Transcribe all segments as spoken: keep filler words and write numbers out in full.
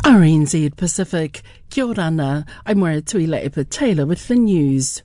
R N Z Pacific. Kia ora ana, I'm Tuila Epa Taylor with the news.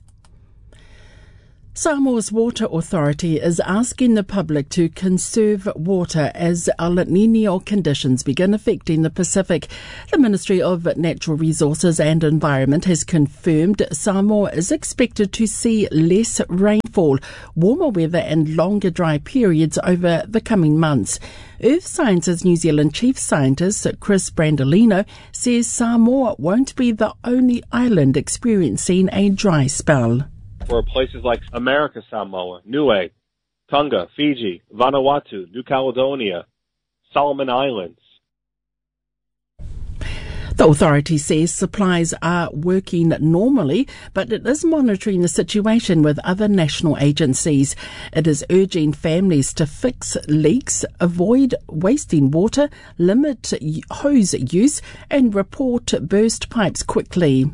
Samoa's Water Authority is asking the public to conserve water as El Niño conditions begin affecting the Pacific. The Ministry of Natural Resources and Environment has confirmed Samoa is expected to see less rainfall, warmer weather and longer dry periods over the coming months. Earth Sciences New Zealand Chief Scientist Chris Brandolino says Samoa won't be the only island experiencing a dry spell. For places like America Samoa, Niue, Tonga, Fiji, Vanuatu, New Caledonia, Solomon Islands. The authority says supplies are working normally, but it is monitoring the situation with other national agencies. It is urging families to fix leaks, avoid wasting water, limit hose use, and report burst pipes quickly.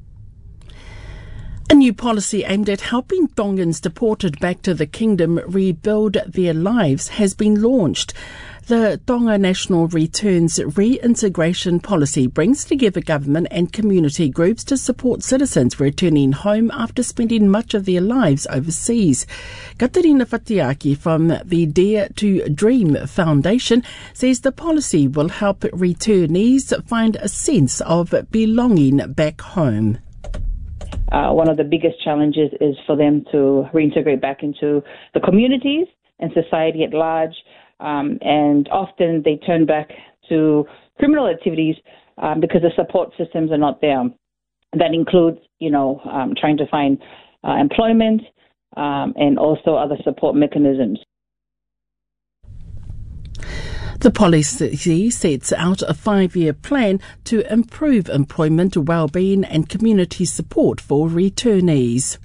A new policy aimed at helping Tongans deported back to the kingdom rebuild their lives has been launched. The Tonga National Returns Reintegration Policy brings together government and community groups to support citizens returning home after spending much of their lives overseas. Katerina Fatiaki from the Dare to Dream Foundation says the policy will help returnees find a sense of belonging back home. Uh, one of the biggest challenges is for them to reintegrate back into the communities and society at large. Um, and often they turn back to criminal activities um, because the support systems are not there. That includes, you know, um, trying to find uh, employment um, and also other support mechanisms. The policy sets out a five-year plan to improve employment, well-being and community support for returnees.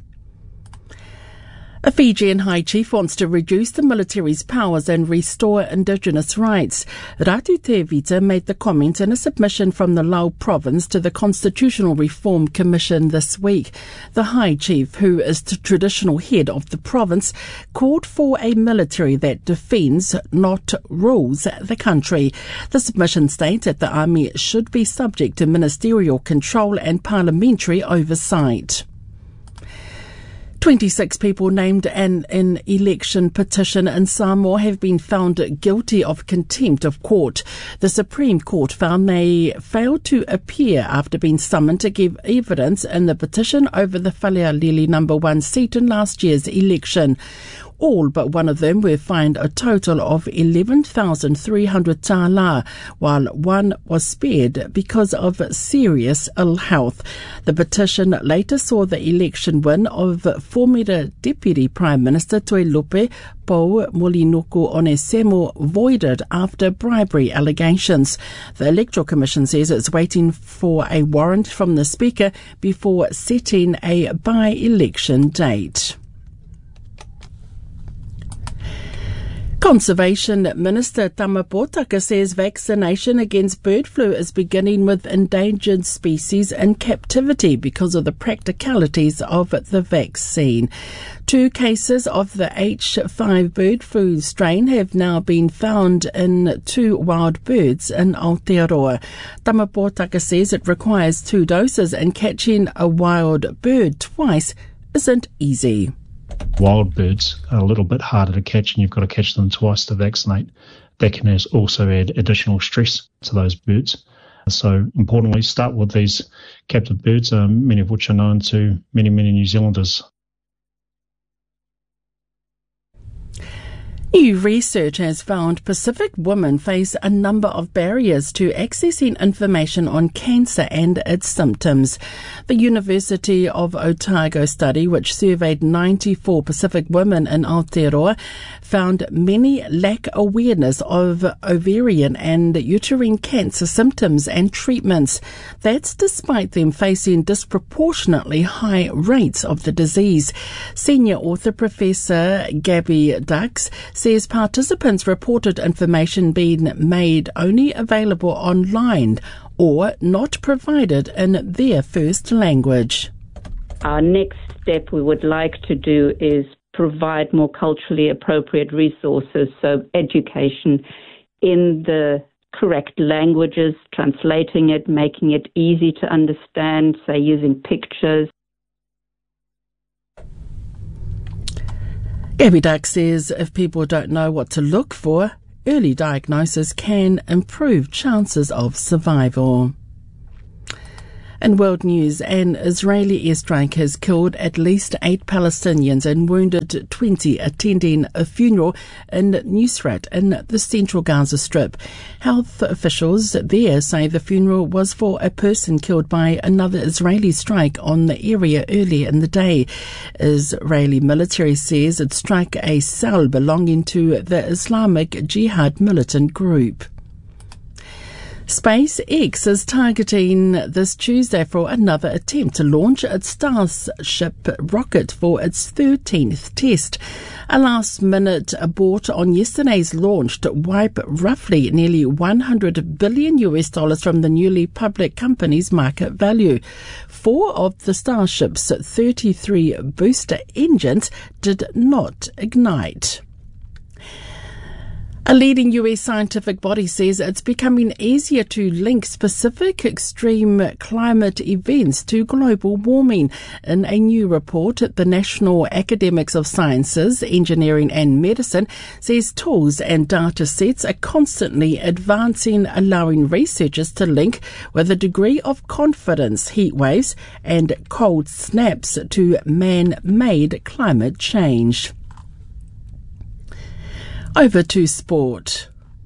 A Fijian High Chief wants to reduce the military's powers and restore indigenous rights. Ratu Tevita made the comment in a submission from the Lau province to the Constitutional Reform Commission this week. The High Chief, who is the traditional head of the province, called for a military that defends, not rules, the country. The submission states that the army should be subject to ministerial control and parliamentary oversight. twenty-six people named in an election petition in Samoa have been found guilty of contempt of court. The Supreme Court found they failed to appear after being summoned to give evidence in the petition over the Falealili number one seat in last year's election. All but one of them were fined a total of eleven thousand three hundred tālā, while one was spared because of serious ill health. The petition later saw the election win of former Deputy Prime Minister Tuilupe Pou Molinoku Onesemo voided after bribery allegations. The Electoral Commission says it's waiting for a warrant from the Speaker before setting a by-election date. Conservation Minister Tama Potaka says vaccination against bird flu is beginning with endangered species in captivity because of the practicalities of the vaccine. Two cases of the H five bird flu strain have now been found in two wild birds in Aotearoa. Tama Potaka says it requires two doses and catching a wild bird twice isn't easy. Wild birds are a little bit harder to catch, and you've got to catch them twice to vaccinate. That can also add additional stress to those birds. So importantly, start with these captive birds, um, many of which are known to many, many New Zealanders. New research has found Pacific women face a number of barriers to accessing information on cancer and its symptoms. The University of Otago study, which surveyed ninety-four Pacific women in Aotearoa, found many lack awareness of ovarian and uterine cancer symptoms and treatments. That's despite them facing disproportionately high rates of the disease. Senior author Professor Gabby Dux says participants reported information being made only available online or not provided in their first language. Our next step we would like to do is provide more culturally appropriate resources, so education in the correct languages, translating it, making it easy to understand, say using pictures. Gabby Duck says if people don't know what to look for, early diagnosis can improve chances of survival. In world news, an Israeli airstrike has killed at least eight Palestinians and wounded twenty attending a funeral in Nusrat in the central Gaza Strip. Health officials there say the funeral was for a person killed by another Israeli strike on the area earlier in the day. Israeli military says it struck a cell belonging to the Islamic Jihad militant group. SpaceX is targeting this Tuesday for another attempt to launch its Starship rocket for its thirteenth test. A last-minute abort on yesterday's launch to wipe roughly nearly one hundred billion U S dollars from the newly public company's market value. Four of the Starship's thirty-three booster engines did not ignite. A leading U S scientific body says it's becoming easier to link specific extreme climate events to global warming. In a new report, the National Academies of Sciences, Engineering and Medicine says tools and data sets are constantly advancing, allowing researchers to link with a degree of confidence heat waves and cold snaps to man-made climate change. Over to sport.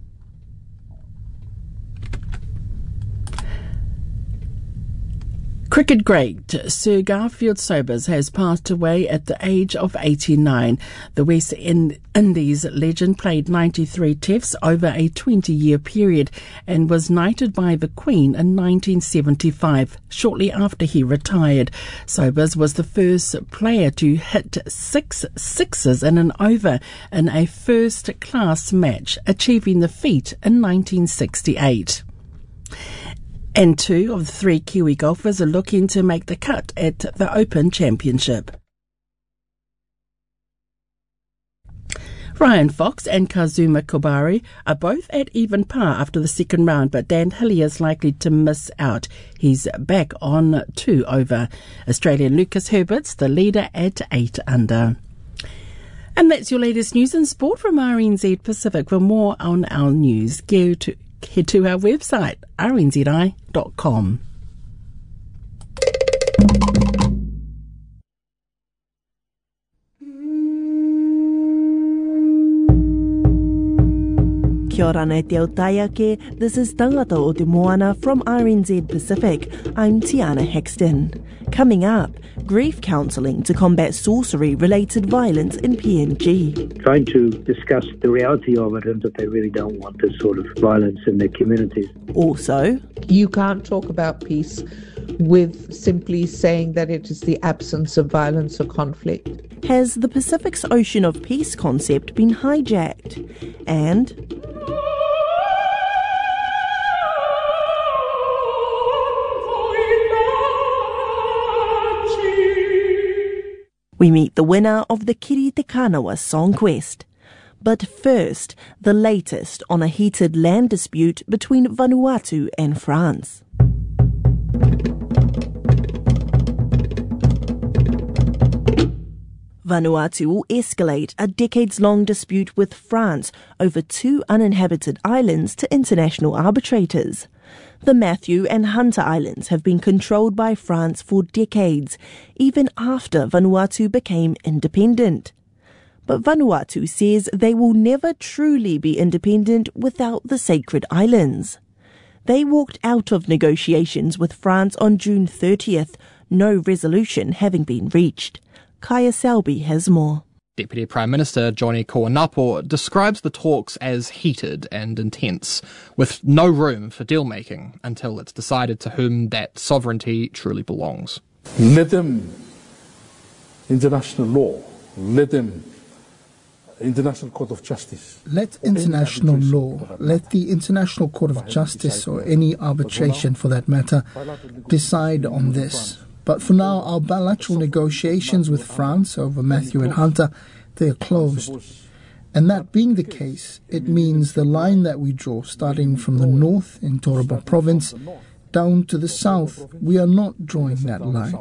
Cricket great Sir Garfield Sobers has passed away at the age of eighty-nine. The West Indies legend played ninety-three tests over a twenty-year period and was knighted by the Queen in nineteen seventy-five, shortly after he retired. Sobers was the first player to hit six sixes in an over in a first-class match, achieving the feat in nineteen sixty-eight. And two of the three Kiwi golfers are looking to make the cut at the Open Championship. Ryan Fox and Kazuma Kobari are both at even par after the second round, but Dan Hillier is likely to miss out. He's back on two over. Australian Lucas Herbert's the leader at eight under. And that's your latest news and sport from R N Z Pacific. For more on our news, go to head to our website, r n z i dot com. Kia ora nei te autaiake, this is Tangata o Te Moana from R N Z Pacific. I'm Tiana Hexton. Coming up, grief counselling to combat sorcery-related violence in P N G. Trying to discuss the reality of it and that they really don't want this sort of violence in their communities. Also, you can't talk about peace with simply saying that it is the absence of violence or conflict. Has the Pacific's Ocean of Peace concept been hijacked? And we meet the winner of the Kiri Te Kanawa Song Quest. But first, the latest on a heated land dispute between Vanuatu and France. Vanuatu will escalate a decades-long dispute with France over two uninhabited islands to international arbitrators. The Matthew and Hunter Islands have been controlled by France for decades, even after Vanuatu became independent. But Vanuatu says they will never truly be independent without the sacred islands. They walked out of negotiations with France on June thirtieth, no resolution having been reached. Kaya Selby has more. Deputy Prime Minister Johnny Kōnapo describes the talks as heated and intense, with no room for deal-making until it's decided to whom that sovereignty truly belongs. Let them international law, let them International Court of Justice. Let international law, let the International Court of Justice, or any arbitration for that matter, decide on this. But for now, our bilateral negotiations with France over Matthew and Hunter, they are closed. And that being the case, it means the line that we draw, starting from the north in Toraba province, down to the south, we are not drawing that line.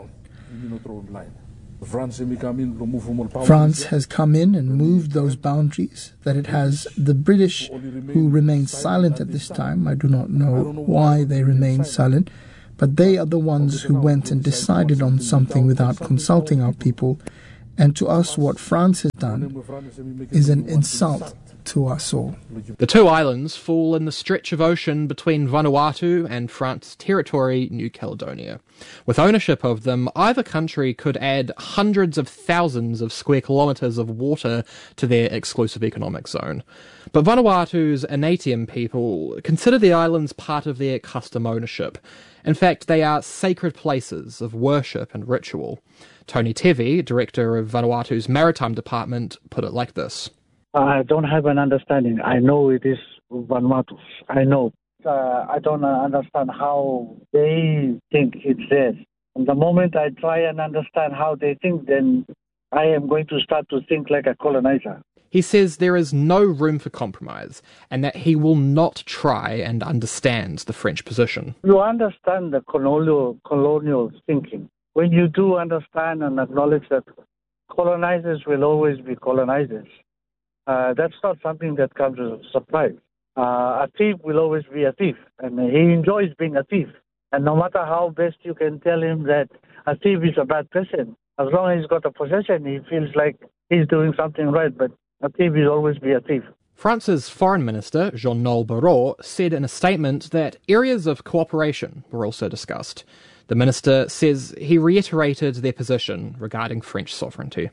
France has come in and moved those boundaries, that it has the British who remain silent at this time. I do not know why they remain silent, but they are the ones who went and decided on something without consulting our people. And to us, what France has done is an insult to us all. The two islands fall in the stretch of ocean between Vanuatu and France's territory, New Caledonia. With ownership of them, either country could add hundreds of thousands of square kilometres of water to their exclusive economic zone. But Vanuatu's Anatium people consider the islands part of their custom ownership. In fact, they are sacred places of worship and ritual. Tony Tevi, director of Vanuatu's Maritime Department, put it like this. I don't have an understanding. I know it is Vanuatu. I know. Uh, I don't understand how they think it's theirs. And the moment I try and understand how they think, then I am going to start to think like a colonizer. He says there is no room for compromise and that he will not try and understand the French position. You understand the colonial, colonial thinking. When you do understand and acknowledge that colonizers will always be colonizers, uh, that's not something that comes as a surprise. Uh, a thief will always be a thief, and he enjoys being a thief. And no matter how best you can tell him that a thief is a bad person, as long as he's got a possession, he feels like he's doing something right, but a thief will always be a thief. France's Foreign Minister, Jean-Noël Barrot, said in a statement that areas of cooperation were also discussed. The minister says he reiterated their position regarding French sovereignty.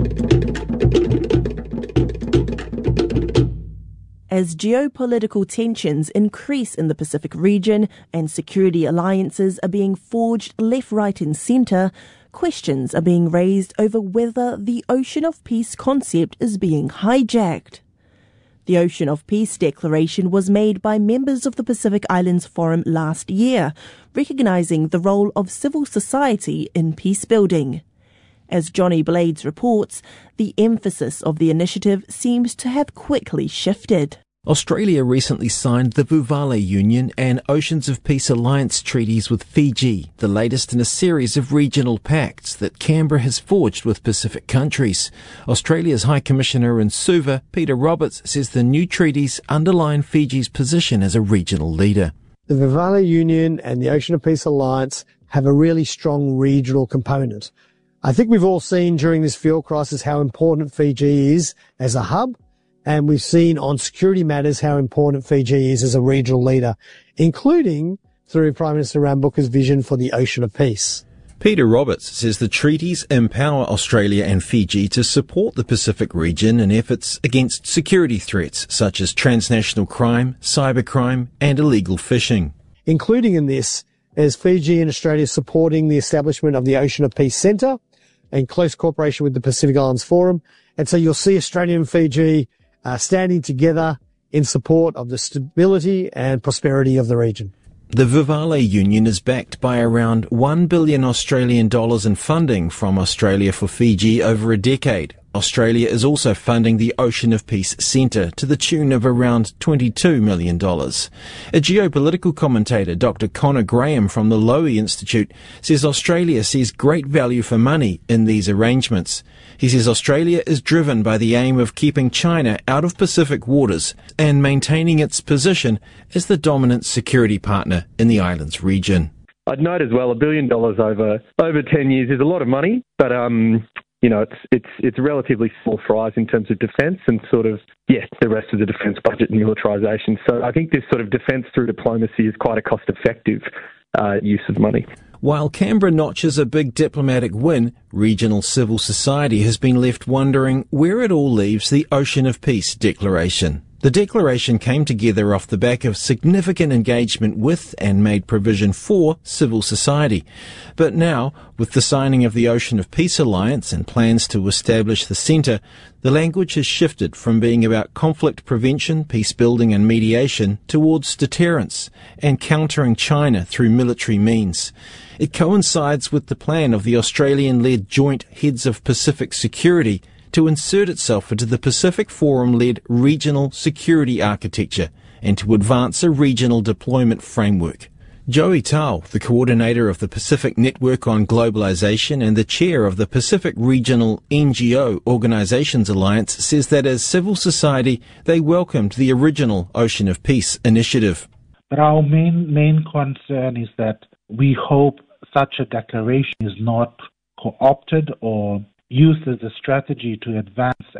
As geopolitical tensions increase in the Pacific region and security alliances are being forged left, right and centre, questions are being raised over whether the Ocean of Peace concept is being hijacked. The Ocean of Peace Declaration was made by members of the Pacific Islands Forum last year, recognising the role of civil society in peace building. As Johnny Blades reports, the emphasis of the initiative seems to have quickly shifted. Australia recently signed the Vuvale Union and Oceans of Peace Alliance treaties with Fiji, the latest in a series of regional pacts that Canberra has forged with Pacific countries. Australia's High Commissioner in Suva, Peter Roberts, says the new treaties underline Fiji's position as a regional leader. The Vuvale Union and the Ocean of Peace Alliance have a really strong regional component. I think we've all seen during this fuel crisis how important Fiji is as a hub. And we've seen on security matters how important Fiji is as a regional leader, including through Prime Minister Rambuka's vision for the Ocean of Peace. Peter Roberts says the treaties empower Australia and Fiji to support the Pacific region in efforts against security threats such as transnational crime, cybercrime and illegal fishing. Including in this is Fiji and Australia supporting the establishment of the Ocean of Peace Centre in close cooperation with the Pacific Islands Forum. And so you'll see Australia and Fiji Uh, standing together in support of the stability and prosperity of the region. The Vuvale Union is backed by around one billion Australian dollars in funding from Australia for Fiji over a decade. Australia is also funding the Ocean of Peace Centre to the tune of around twenty-two million dollars. A geopolitical commentator, Doctor Connor Graham from the Lowy Institute, says Australia sees great value for money in these arrangements. He says Australia is driven by the aim of keeping China out of Pacific waters and maintaining its position as the dominant security partner in the islands region. I'd note as well, a billion dollars over over ten years is a lot of money, but um, you know, it's it's it's relatively small fries in terms of defence and sort of yeah, the rest of the defence budget and militarisation. So I think this sort of defence through diplomacy is quite a cost-effective uh, use of money. While Canberra notches a big diplomatic win, regional civil society has been left wondering where it all leaves the Ocean of Peace Declaration. The declaration came together off the back of significant engagement with and made provision for civil society. But now, with the signing of the Ocean of Peace Alliance and plans to establish the centre, the language has shifted from being about conflict prevention, peace building and mediation towards deterrence and countering China through military means. It coincides with the plan of the Australian-led Joint Heads of Pacific Security to insert itself into the Pacific Forum-led regional security architecture and to advance a regional deployment framework. Joey Tao, the coordinator of the Pacific Network on Globalization and the chair of the Pacific Regional N G O Organizations Alliance, says that as civil society, they welcomed the original Ocean of Peace initiative. But our main main concern is that we hope such a declaration is not co-opted or used as a strategy to advance